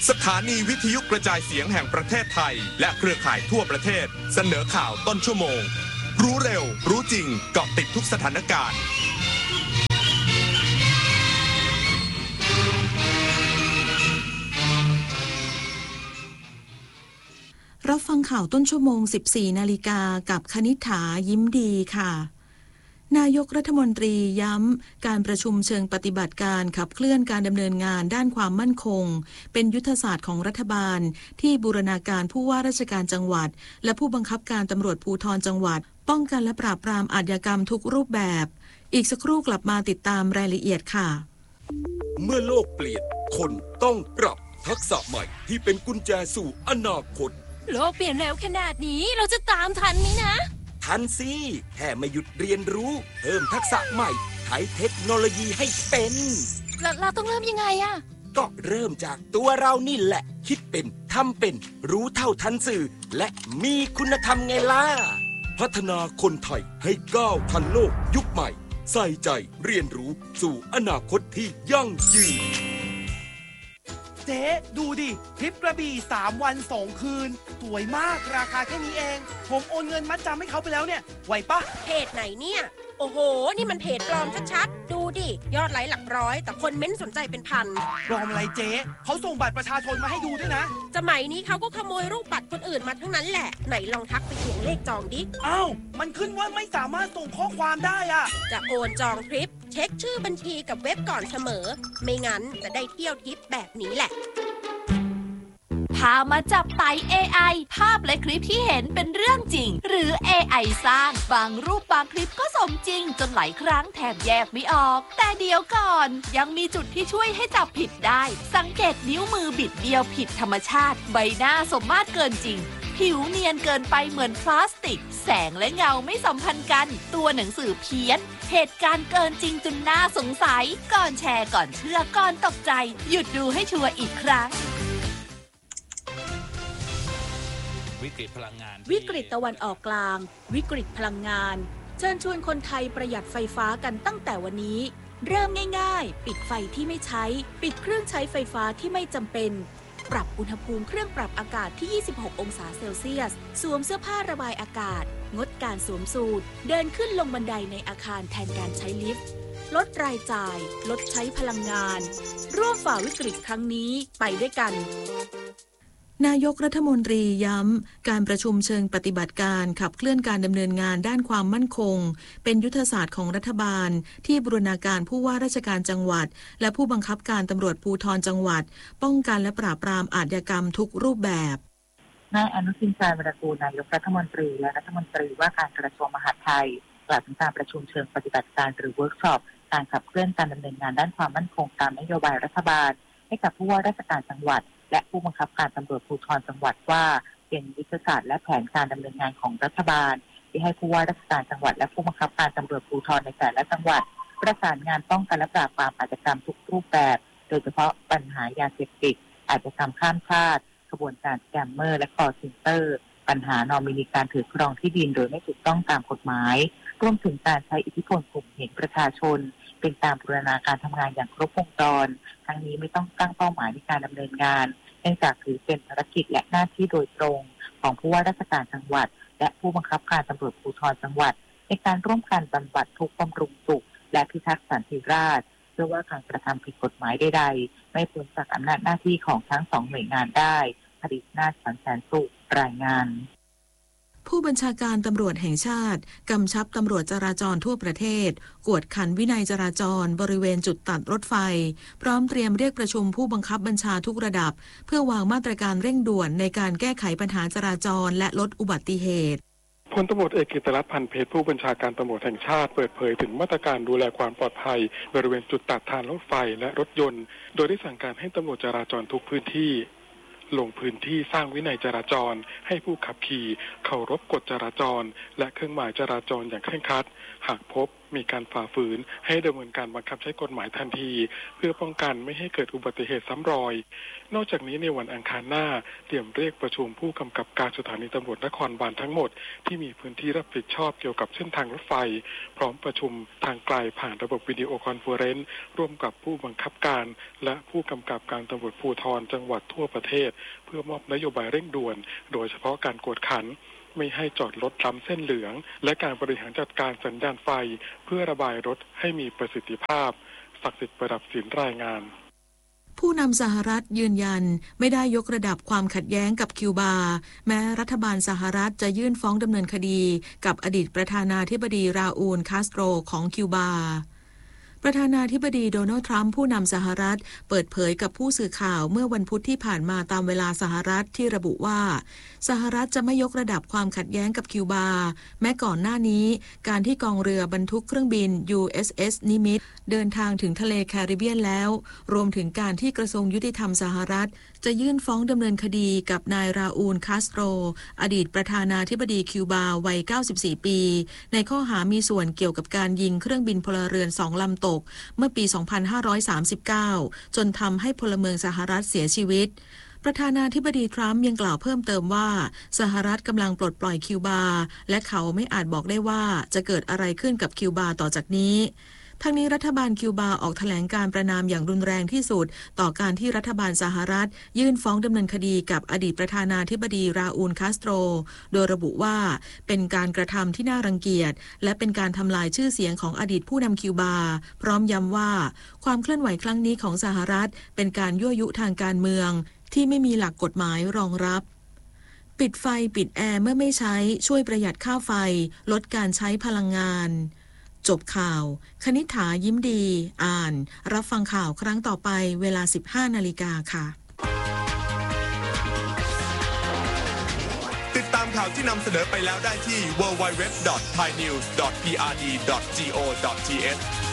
สถานีวิทยุกระจายเสียงแห่งประเทศไทยและเครือข่ายทั่วประเทศเสนอข่าวต้นชั่วโมงรู้เร็วรู้จริงเกาะติดทุกสถานการณ์รับฟังข่าวต้นชั่วโมง 14 นาฬิกากับคณิษฐายิ้มดีค่ะนายกรัฐมนตรีย้ำการประชุมเชิงปฏิบัติการขับเคลื่อนการดำเนินงานด้านความมั่นคงเป็นยุทธศาสตร์ของรัฐบาลที่บูรณาการผู้ว่าราชการจังหวัดและผู้บังคับการตำรวจภูธรจังหวัดป้องกันและปราบปรามอาชญากรรมทุกรูปแบบอีกสักครู่กลับมาติดตามรายละเอียดค่ะเมื่อโลกเปลี่ยนคนต้องปรับทักษะใหม่ที่เป็นกุญแจสู่อนาคตโลกเปลี่ยนเร็วขนาดนี้เราจะตามทันไหมนะทันสิแค่ไม่หยุดเรียนรู้เพิ่มทักษะใหม่ใช้เทคโนโลยีให้เป็นเราต้องเริ่มยังไงอะก็เริ่มจากตัวเรานี่แหละคิดเป็นทำเป็นรู้เท่าทันสื่อและมีคุณธรรมไงล่ะพัฒนาคนไทยให้ก้าวทันโลกยุคใหม่ใส่ใจเรียนรู้สู่อนาคตที่ยั่งยืนเจ๊ดูดิทริปกระบี่3 วัน 2 คืนสวยมากราคาแค่นี้เองผมโอนเงินมัดจำให้เขาไปแล้วเนี่ยไหวปะเพจไหนเนี่ยโอ้โหนี่มันเพจปลอมชัดๆดูดิยอดไลค์หลักร้อยแต่คนเม้นสนใจเป็นพันปลอมอะไรเจ๊เขาส่งบัตรประชาชนมาให้ดูด้วยนะสมัยนี้เขาก็ขโมยรูปบัตรคนอื่นมาทั้งนั้นแหละไหนลองทักไปเขียนเลขจองดิอ้าวมันขึ้นว่าไม่สามารถส่งข้อความได้อะจะโอนจองทริปเช็คชื่อบัญชีกับเว็บก่อนเสมอไม่งั้นจะได้เที่ยวทริปแบบนี้แหละพามาจับไต่ AI ภาพและคลิปที่เห็นเป็นเรื่องจริงหรือ AI สร้างบางรูปบางคลิปก็สมจริงจนหลายครั้งแทบแยกไม่ออกแต่เดี๋ยวก่อนยังมีจุดที่ช่วยให้จับผิดได้สังเกตนิ้วมือบิดเบี้ยวผิดธรรมชาติใบหน้าสมมาตรเกินจริงผิวเนียนเกินไปเหมือนพลาสติกแสงและเงาไม่สัมพันธ์กันตัวหนังสือเพี้ยนเหตุการณ์เกินจริงจนน่าสงสัยก่อนแชร์ก่อนเชื่อก่อนตกใจหยุดดูให้ชัวร์อีกครั้งวิกฤตพลังงานวิกฤตตะวันออกกลางวิกฤตพลังงานเชิญชวนคนไทยประหยัดไฟฟ้ากันตั้งแต่วันนี้เริ่มง่ายๆปิดไฟที่ไม่ใช้ปิดเครื่องใช้ไฟฟ้าที่ไม่จำเป็นปรับอุณหภูมิเครื่องปรับอากาศที่26 องศาเซลเซียสสวมเสื้อผ้าระบายอากาศงดการสวมสูทเดินขึ้นลงบันไดในอาคารแทนการใช้ลิฟต์ลดรายจ่ายลดใช้พลังงานร่วมฝ่าวิกฤตครั้งนี้ไปด้วยกันนายกรัฐมนตรีย้ำการประชุมเชิงปฏิบัติการขับเคลื่อนการดำเนินงานด้านความมั่นคงเป็นยุทธศาสตร์ของรัฐบาลที่บูรณาการผู้ว่าราชการจังหวัดและผู้บังคับการตำรวจภูธรจังหวัดป้องกันและปราบปรามอาชญากรรมทุกรูปแบบนายอนุทิน ชาญวิรากูลนายกรัฐมนตรีและรัฐมนตรีว่าการกระทรวงมหาดไทยกล่าวถึงการประชุมเชิงปฏิบัติการหรือเวิร์กช็อปการขับเคลื่อนการดำเนินงานด้านความมั่นคงตามนโยบายรัฐบาลให้กับผู้ว่าราชการจังหวัดและผู้บังคับการตำรวจภูธรจังหวัดว่าเป็นยุทธศาสตร์และแผนการดำเนินงานของรัฐบาลที่ให้ผู้ว่าราชการจังหวัดและผู้บังคับการตำรวจภูธรในแต่ละจังหวัดประสานงานป้องกันและปราบปรามอาชญากรรมทุกรูปแบบโดยเฉพาะปัญหายาเสพติดอาชญากรรมข้ามชาติขบวนการสแกมเมอร์และคอลเซ็นเตอร์ปัญหานอมินีการถือครองที่ดินโดยไม่ถูกต้องตามกฎหมายรวมถึงการใช้อิทธิพลข่มเหงประชาชนเป็นตามบูรณาการทำงานอย่างครบวงจรทั้งนี้ไม่ต้องตั้งเป้าหมายในการดำเนินงานเนื่องจากถือเป็นภารกิจและหน้าที่โดยตรงของผู้ว่าราชการจังหวัดและผู้บังคับการตำรวจภูธรจังหวัดในการร่วมกันบำบัดทุกข์บำรุงสุขและพิทักษ์สันติราษฎร์เพื่อว่าการกระทำผิดกฎหมายใดๆไม่พ้นจากอำนาจหน้าที่ของทั้ง2 หน่วยงานได้ผลิตนาถ แสนสุขรายงานผู้บัญชาการตำรวจแห่งชาติกำชับตำรวจจราจรทั่วประเทศกวดขันวินัยจราจรบริเวณจุดตัดรถไฟพร้อมเตรียมเรียกประชุมผู้บังคับบัญชาทุกระดับเพื่อวางมาตรการเร่งด่วนในการแก้ไขปัญหาจราจรและลดอุบัติเหตุพลตำรวจเอกกิตติรัตน์ พันเพชรผู้บัญชาการตำรวจแห่งชาติเปิดเผยถึงมาตรการดูแลความปลอดภัยบริเวณจุดตัดทางรถไฟและรถยนต์โดยได้สั่งการให้ตำรวจจราจรทุกพื้นที่ลงพื้นที่สร้างวินัยจราจรให้ผู้ขับขี่เคารพกฎจราจรและเครื่องหมายจราจรอย่างเคร่งครัดหากพบมีการฝ่าฝืนให้ดำเนินการบังคับใช้กฎหมายทันทีเพื่อป้องกันไม่ให้เกิดอุบัติเหตุซ้ำรอยนอกจากนี้ในวันอังคารหน้าเตรียมเรียกประชุมผู้กำกับการสถานีตำรวจนครบาลทั้งหมดที่มีพื้นที่รับผิดชอบเกี่ยวกับเส้นทางรถไฟพร้อมประชุมทางไกลผ่านระบบวิดีโอคอนเฟอเรนซ์ร่วมกับผู้บังคับการและผู้กำกับการตำรวจภูธรจังหวัดทั่วประเทศเพื่อมอบนโยบายเร่งด่วนโดยเฉพาะการกวดขันไม่ให้จอดรถล้ำเส้นเหลืองและการบริหารจัดการสัญญาณไฟเพื่อระบายรถให้มีประสิทธิภาพศักดิ์สิทธิ์ประดับศิลป์รายงานผู้นำสหรัฐยืนยันไม่ได้ยกระดับความขัดแย้งกับคิวบาแม้รัฐบาลสหรัฐจะยื่นฟ้องดำเนินคดีกับอดีตประธานาธิบดีราอูลคาสโตรของคิวบาประธานาธิบดีโดนัลด์ทรัมป์ผู้นำสหรัฐเปิดเผยกับผู้สื่อข่าวเมื่อวันพุธที่ผ่านมาตามเวลาสหรัฐที่ระบุว่าสหรัฐจะไม่ยกระดับความขัดแย้งกับคิวบาแม้ก่อนหน้านี้การที่กองเรือบรรทุกเครื่องบิน USS นิมิตเดินทางถึงทะเลแคริบเบียนแล้วรวมถึงการที่กระทรวงยุติธรรมสหรัฐจะยื่นฟ้องดำเนินคดีกับนายราอูลคาสโตรอดีตประธานาธิบดีคิวบาวัย94ปีในข้อหามีส่วนเกี่ยวกับการยิงเครื่องบินพลเรือน2ลำตกเมื่อปี 2539 จนทำให้พลเมืองสหรัฐเสียชีวิตประธานาธิบดีทรัมป์ยังกล่าวเพิ่มเติมว่าสหรัฐกำลังปลดปล่อยคิวบาและเขาไม่อาจบอกได้ว่าจะเกิดอะไรขึ้นกับคิวบาต่อจากนี้ทั้งนี้รัฐบาลคิวบาออกแถลงการประนามอย่างรุนแรงที่สุดต่อการที่รัฐบาลสหรัฐยื่นฟ้องดำเนินคดีกับอดีตประธานาธิบดีราอูลคาสโตรโดยระบุว่าเป็นการกระทำที่น่ารังเกียจและเป็นการทำลายชื่อเสียงของอดีตผู้นำคิวบาพร้อมย้ำว่าความเคลื่อนไหวครั้งนี้ของสหรัฐเป็นการยั่วยุทางการเมืองที่ไม่มีหลักกฎหมายรองรับปิดไฟปิดแอร์เมื่อไม่ใช้ช่วยประหยัดค่าไฟลดการใช้พลังงานจบข่าวคณิษฐายิ้มดีอ่านรับฟังข่าวครั้งต่อไปเวลา 15 นาฬิกาค่ะติดตามข่าวที่นำเสนอไปแล้วได้ที่ www.thainews.prd.go.th